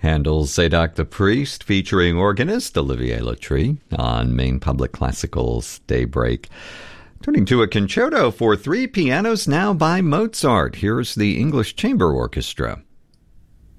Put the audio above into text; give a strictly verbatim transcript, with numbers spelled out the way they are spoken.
Handel's Zadok the Priest, featuring organist Olivier Latry on Maine Public Classical's Daybreak. Turning to a concerto for three pianos now by Mozart. Here's the English Chamber Orchestra.